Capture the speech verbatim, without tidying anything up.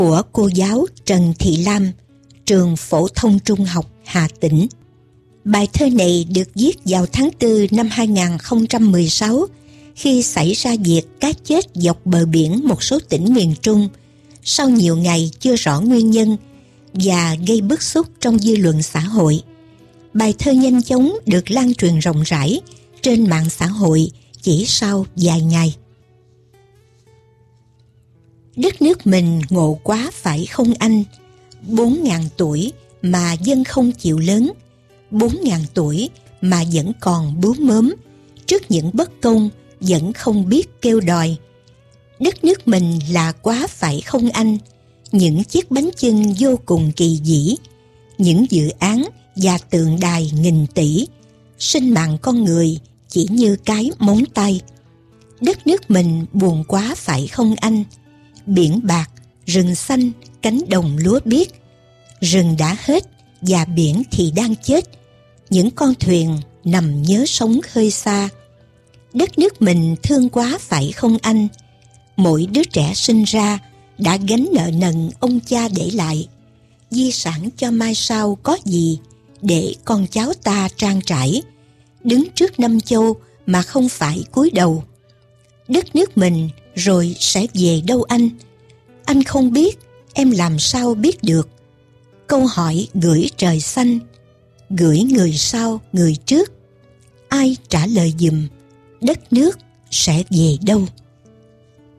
của cô giáo Trần Thị Lam, trường phổ thông trung học Hà Tĩnh. Bài thơ này được viết vào tháng tư năm hai nghìn không trăm mười sáu, khi xảy ra việc cá chết dọc bờ biển một số tỉnh miền Trung sau nhiều ngày chưa rõ nguyên nhân và gây bức xúc trong dư luận xã hội. Bài thơ nhanh chóng được lan truyền rộng rãi trên mạng xã hội chỉ sau vài ngày. Đất nước mình ngộ quá phải không anh? Bốn ngàn tuổi mà dân không chịu lớn, bốn ngàn tuổi mà vẫn còn bướm mớm, trước những bất công vẫn không biết kêu đòi. Đất nước mình là quá phải không anh? Những chiếc bánh chưng vô cùng kỳ dĩ, những dự án và tượng đài nghìn tỷ, sinh mạng con người chỉ như cái móng tay. Đất nước mình buồn quá phải không anh? Biển bạc, rừng xanh, cánh đồng lúa biếc, rừng đã hết và biển thì đang chết. Những con thuyền nằm nhớ sống hơi xa. Đất nước mình thương quá phải không anh? Mỗi đứa trẻ sinh ra đã gánh nợ nần ông cha để lại. Di sản cho mai sau có gì để con cháu ta trang trải. Đứng trước năm châu mà không phải cúi đầu. Đất nước mình rồi sẽ về đâu anh? Anh không biết, em làm sao biết được? Câu hỏi gửi trời xanh, gửi người sau người trước. Ai trả lời giùm đất nước sẽ về đâu?